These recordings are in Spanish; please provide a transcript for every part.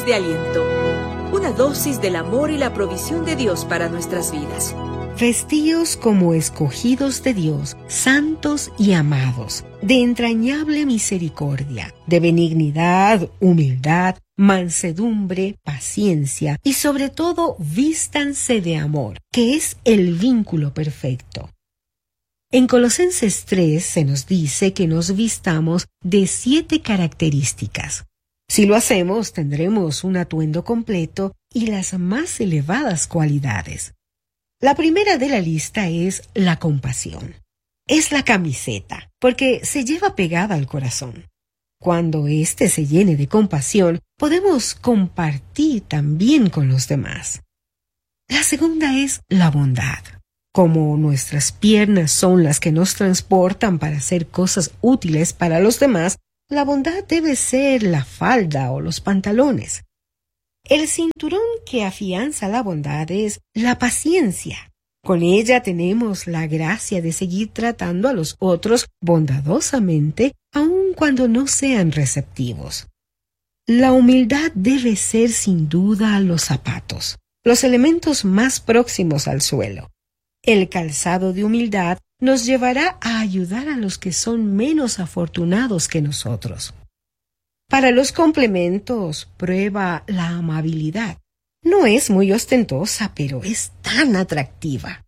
de Aliento. Una dosis del amor y la provisión de Dios para nuestras vidas. Vestíos como escogidos de Dios, santos y amados, de entrañable misericordia, de benignidad, humildad, mansedumbre, paciencia y sobre todo vístanse de amor, que es el vínculo perfecto. En Colosenses 3 se nos dice que nos vistamos de 7 características. Si lo hacemos, tendremos un atuendo completo y las más elevadas cualidades. La primera de la lista es la compasión. Es la camiseta, porque se lleva pegada al corazón. Cuando éste se llene de compasión, podemos compartir también con los demás. La segunda es la bondad. Como nuestras piernas son las que nos transportan para hacer cosas útiles para los demás, la bondad debe ser la falda o los pantalones. El cinturón que afianza la bondad es la paciencia. Con ella tenemos la gracia de seguir tratando a los otros bondadosamente, aun cuando no sean receptivos. La humildad debe ser sin duda los zapatos, los elementos más próximos al suelo. El calzado de humildad nos llevará a ayudar a los que son menos afortunados que nosotros. Para los complementos, prueba la amabilidad. No es muy ostentosa, pero es tan atractiva.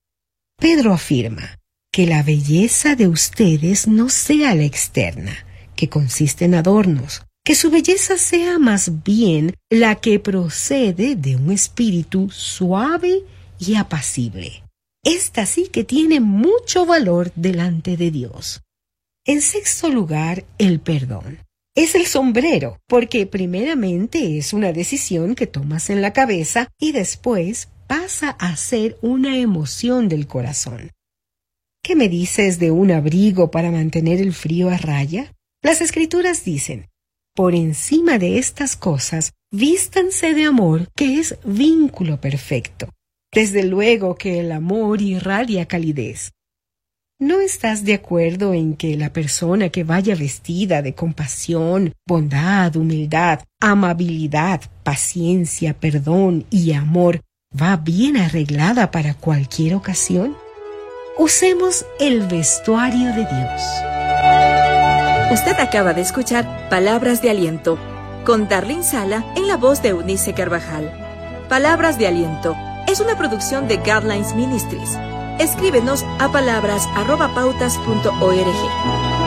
Pedro afirma que la belleza de ustedes no sea la externa, que consiste en adornos, que su belleza sea más bien la que procede de un espíritu suave y apacible. Esta sí que tiene mucho valor delante de Dios. En sexto lugar, el perdón. Es el sombrero, porque primeramente es una decisión que tomas en la cabeza y después pasa a ser una emoción del corazón. ¿Qué me dices de un abrigo para mantener el frío a raya? Las Escrituras dicen, por encima de estas cosas, vístanse de amor, que es vínculo perfecto. Desde luego que el amor irradia calidez. ¿No estás de acuerdo en que la persona que vaya vestida de compasión, bondad, humildad, amabilidad, paciencia, perdón y amor va bien arreglada para cualquier ocasión? Usemos el vestuario de Dios. Usted acaba de escuchar Palabras de Aliento con Darlene Sala en la voz de Eunice Carvajal. Palabras de Aliento es una producción de Guidelines Ministries. Escríbenos a palabras@pautas.org.